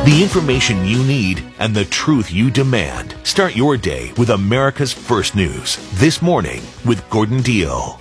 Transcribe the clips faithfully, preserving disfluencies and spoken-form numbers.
The information you need and the truth you demand. Start your day with America's First News. This morning with Gordon Deal.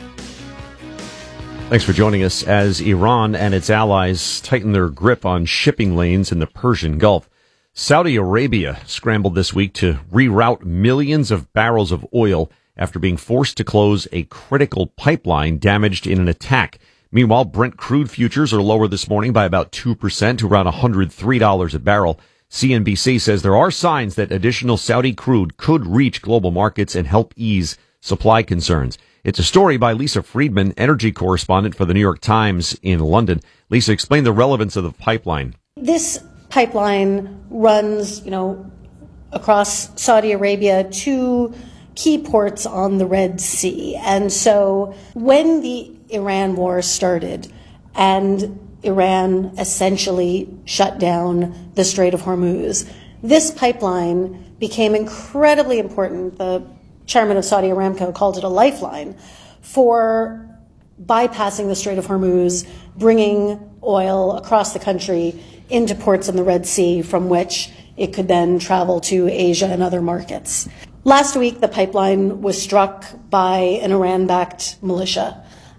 Thanks for joining us as Iran and its allies tighten their grip on shipping lanes in the Persian Gulf. Saudi Arabia scrambled this week to reroute millions of barrels of oil after being forced to close a critical pipeline damaged in an attack. Meanwhile, Brent crude futures are lower this morning by about two percent to around one hundred three dollars a barrel. C N B C says there are signs that additional Saudi crude could reach global markets and help ease supply concerns. It's a story by Lisa Friedman, energy correspondent for the New York Times in London. Lisa, explain the relevance of the pipeline. This pipeline runs, you know, across Saudi Arabia to key ports on the Red Sea. And so when the Iran war started and Iran essentially shut down the Strait of Hormuz, this pipeline became incredibly important. The chairman of Saudi Aramco called it a lifeline for bypassing the Strait of Hormuz, bringing oil across the country into ports in the Red Sea from which it could then travel to Asia and other markets. Last week, the pipeline was struck by an Iran-backed militia,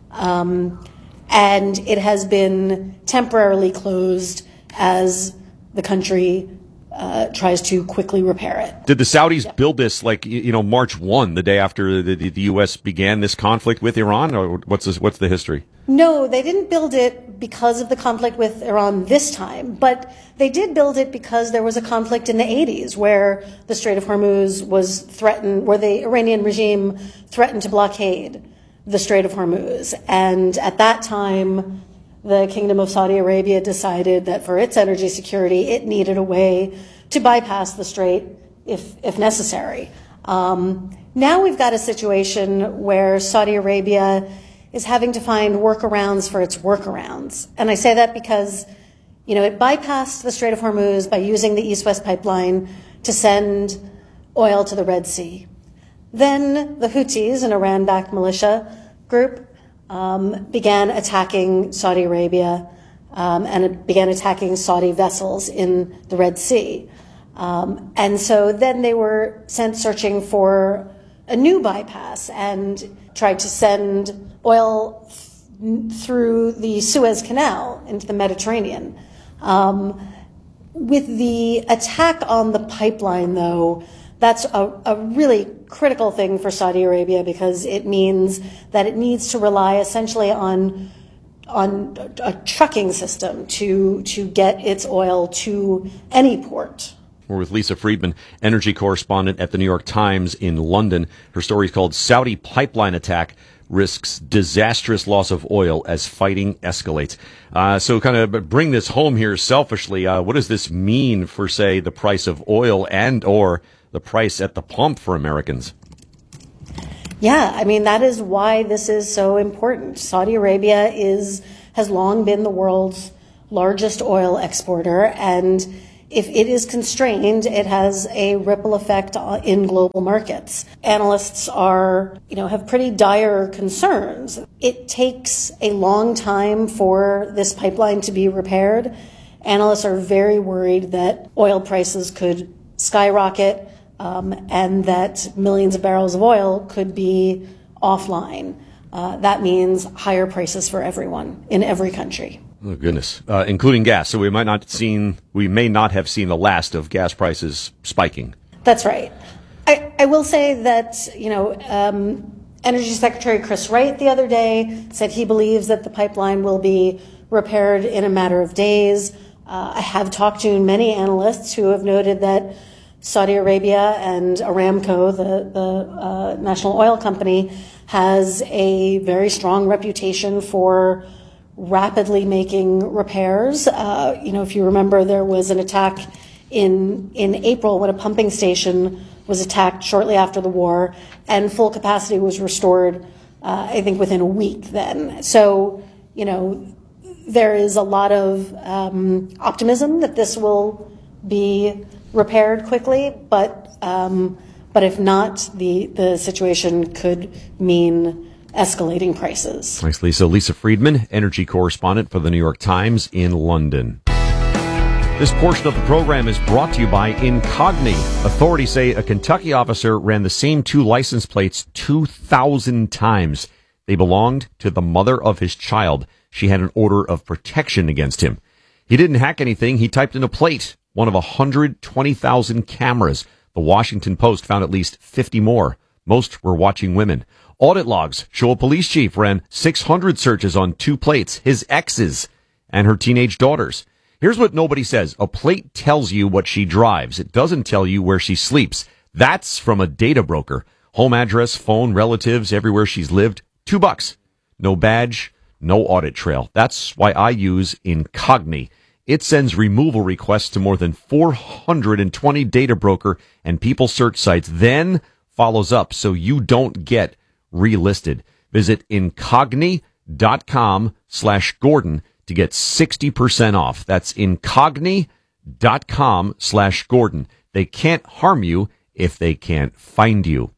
um, and it has been temporarily closed as the country uh, tries to quickly repair it. Did the Saudis yeah. build this like, you know, March first, the day after the, the U S began this conflict with Iran, or what's this, what's the history? No, they didn't build it because of the conflict with Iran this time, but they did build it because there was a conflict in the eighties where the Strait of Hormuz was threatened, where the Iranian regime threatened to blockade the Strait of Hormuz. And at that time, the Kingdom of Saudi Arabia decided that for its energy security, it needed a way to bypass the strait if, if necessary. Um, now we've got a situation where Saudi Arabia is having to find workarounds for its workarounds. And I say that because, you know, it bypassed the Strait of Hormuz by using the East-West pipeline to send oil to the Red Sea. Then the Houthis, an Iran-backed militia group, um, began attacking Saudi Arabia um, and it began attacking Saudi vessels in the Red Sea. Um, and so then they were sent searching for a new bypass and tried to send oil th- through the Suez Canal into the Mediterranean. Um, with the attack on the pipeline, though, that's a, a really critical thing for Saudi Arabia because it means that it needs to rely essentially on on a trucking system to to get its oil to any port. We're with Lisa Friedman, energy correspondent at the New York Times in London. Her story is called Saudi Pipeline Attack Risks Disastrous Loss of Oil as Fighting Escalates. Uh, so kind of bring this home here selfishly. Uh, what does this mean for, say, the price of oil and or the price at the pump for Americans? Yeah, I mean, that is why this is so important. Saudi Arabia is has long been the world's largest oil exporter, and if it is constrained, it has a ripple effect in global markets. Analysts are, you know, have pretty dire concerns. It takes a long time for this pipeline to be repaired. Analysts are very worried that oil prices could skyrocket um, and that millions of barrels of oil could be offline. Uh, that means higher prices for everyone in every country. Oh, goodness, uh, including gas. So we might not seen, we may not have seen the last of gas prices spiking. That's right. I, I will say that, you know, um, Energy Secretary Chris Wright the other day said he believes that the pipeline will be repaired in a matter of days. Uh, I have talked to many analysts who have noted that Saudi Arabia and Aramco, the, the uh, national oil company, has a very strong reputation for rapidly making repairs. Uh, you know, if you remember, there was an attack in in April when a pumping station was attacked shortly after the war, and full capacity was restored, uh, I think, within a week then. So, you know, there is a lot of um, optimism that this will be repaired quickly, but um, but if not, the, the situation could mean escalating prices. Thanks, Lisa. Lisa Friedman, energy correspondent for the New York Times in London. This portion of the program is brought to you by Incogni. Authorities say a Kentucky officer ran the same two license plates two thousand times. They belonged to the mother of his child. She had an order of protection against him. He didn't hack anything. He typed in a plate, one of one hundred twenty thousand cameras. The Washington Post found at least fifty more. Most were watching women. Audit logs show a police chief ran six hundred searches on two plates, his exes and her teenage daughters. Here's what nobody says. A plate tells you what she drives. It doesn't tell you where she sleeps. That's from a data broker. Home address, phone, relatives, everywhere she's lived. Two bucks. No badge, no audit trail. That's why I use Incogni. It sends removal requests to more than four hundred twenty data broker and people search sites, then follows up so you don't get relisted. Visit incogni.com slash Gordon to get sixty percent off. That's incogni.com slash Gordon. They can't harm you if they can't find you.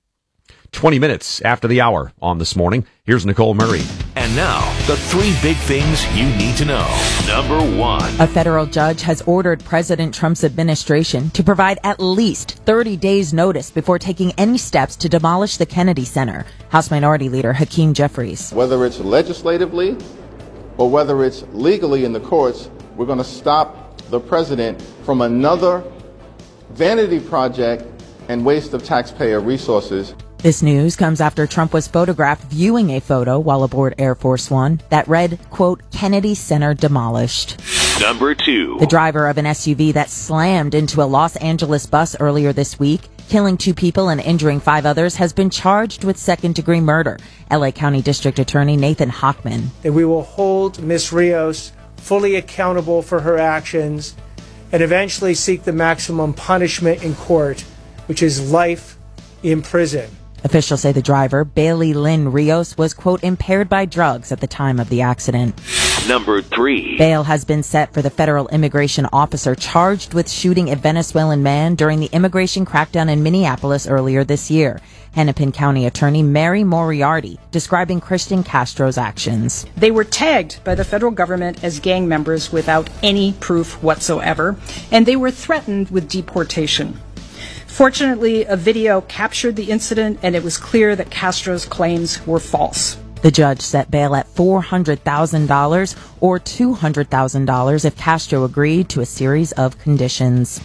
twenty minutes after the hour on This Morning, here's Nicole Murray. And now, the three big things you need to know. Number one. A federal judge has ordered President Trump's administration to provide at least thirty days notice before taking any steps to demolish the Kennedy Center. House Minority Leader Hakeem Jeffries. Whether it's legislatively or whether it's legally in the courts, we're going to stop the president from another vanity project and waste of taxpayer resources. This news comes after Trump was photographed viewing a photo while aboard Air Force One that read, quote, Kennedy Center demolished. Number two. The driver of an S U V that slammed into a Los Angeles bus earlier this week, killing two people and injuring five others, has been charged with second-degree murder. L A County District Attorney Nathan Hochman. That we will hold Miz Rios fully accountable for her actions and eventually seek the maximum punishment in court, which is life in prison. Officials say the driver, Bailey Lynn Rios, was, quote, impaired by drugs at the time of the accident. Number three. Bail has been set for the federal immigration officer charged with shooting a Venezuelan man during the immigration crackdown in Minneapolis earlier this year. Hennepin County Attorney Mary Moriarty describing Christian Castro's actions. They were tagged by the federal government as gang members without any proof whatsoever, and they were threatened with deportation. Fortunately, a video captured the incident, and it was clear that Castro's claims were false. The judge set bail at four hundred thousand dollars or two hundred thousand dollars if Castro agreed to a series of conditions.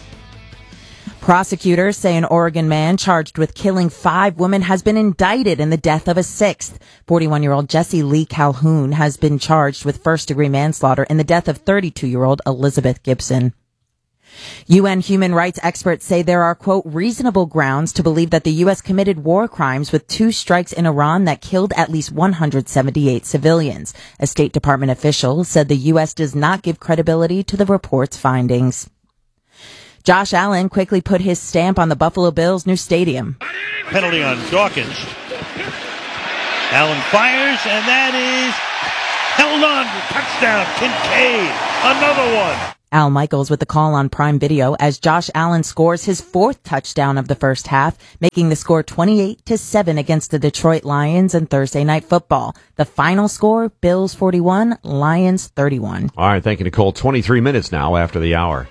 Prosecutors say an Oregon man charged with killing five women has been indicted in the death of a sixth. forty-one-year-old Jesse Lee Calhoun has been charged with first-degree manslaughter in the death of thirty-two-year-old Elizabeth Gibson. U N human rights experts say there are, quote, reasonable grounds to believe that the U S committed war crimes with two strikes in Iran that killed at least one hundred seventy-eight civilians. A State Department official said the U S does not give credibility to the report's findings. Josh Allen quickly put his stamp on the Buffalo Bills' new stadium. Penalty on Dawkins. Allen fires, and that is held on for touchdown. Kincaid, another one. Al Michaels with the call on Prime Video as Josh Allen scores his fourth touchdown of the first half, making the score twenty-eight to seven against the Detroit Lions in Thursday Night Football. The final score, Bills forty-one, Lions thirty-one. All right, thank you, Nicole. twenty-three minutes now after the hour.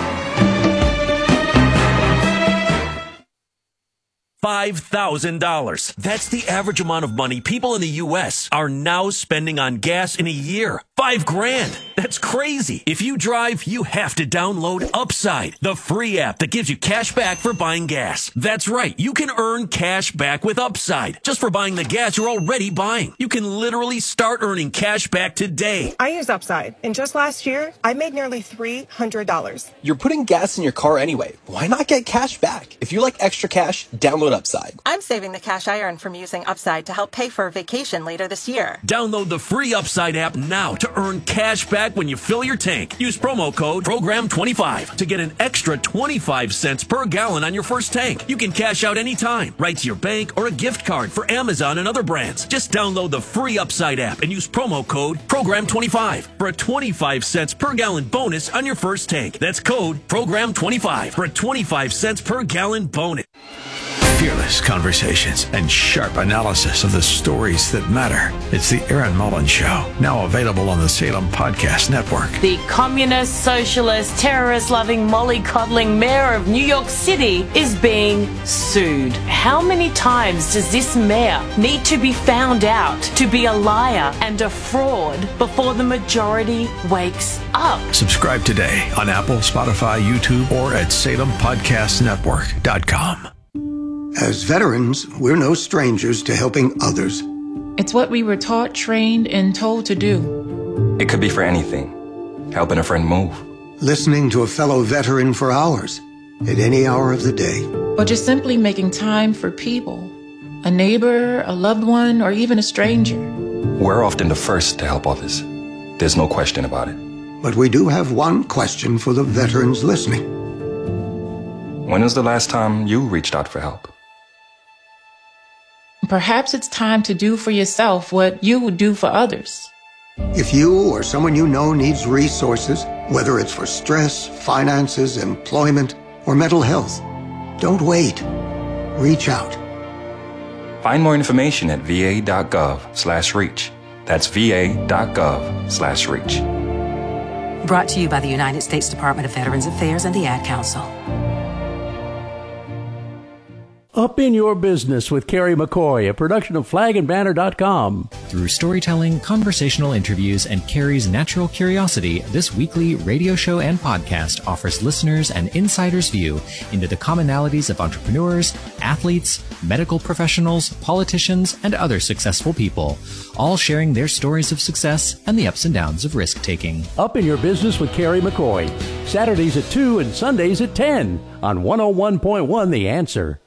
five thousand dollars. That's the average amount of money people in the U S are now spending on gas in a year. Five grand. That's crazy. If you drive, you have to download Upside, the free app that gives you cash back for buying gas. That's right. You can earn cash back with Upside just for buying the gas you're already buying. You can literally start earning cash back today. I use Upside, and just last year, I made nearly three hundred dollars. You're putting gas in your car anyway. Why not get cash back? If you like extra cash, download Upside. I'm saving the cash I earn from using Upside to help pay for a vacation later this year. Download the free Upside app now to earn cash back when you fill your tank. Use promo code program twenty-five to get an extra twenty-five cents per gallon on your first tank. You can cash out anytime, right to your bank or a gift card for Amazon and other brands. Just download the free Upside app and use promo code program twenty-five for a twenty-five cents per gallon bonus on your first tank. That's code program twenty-five for a twenty-five cents per gallon bonus. Fearless conversations and sharp analysis of the stories that matter. It's the Aaron Mullins Show, now available on the Salem Podcast Network. The communist, socialist, terrorist-loving, mollycoddling mayor of New York City is being sued. How many times does this mayor need to be found out to be a liar and a fraud before the majority wakes up? Subscribe today on Apple, Spotify, YouTube, or at salem podcast network dot com. As veterans, we're no strangers to helping others. It's what we were taught, trained, and told to do. It could be for anything. Helping a friend move. Listening to a fellow veteran for hours, at any hour of the day. Or just simply making time for people. A neighbor, a loved one, or even a stranger. We're often the first to help others. There's no question about it. But we do have one question for the veterans listening. When was the last time you reached out for help? Perhaps it's time to do for yourself what you would do for others. If you or someone you know needs resources, whether it's for stress, finances, employment, or mental health, don't wait. Reach out. Find more information at va.gov slash reach. That's va.gov slash reach. Brought to you by the United States Department of Veterans Affairs and the Ad Council. Up in Your Business with Carrie McCoy, a production of flag and banner dot com. Through storytelling, conversational interviews, and Carrie's natural curiosity, this weekly radio show and podcast offers listeners an insider's view into the commonalities of entrepreneurs, athletes, medical professionals, politicians, and other successful people, all sharing their stories of success and the ups and downs of risk-taking. Up in Your Business with Carrie McCoy, Saturdays at two and Sundays at ten on one oh one point one The Answer.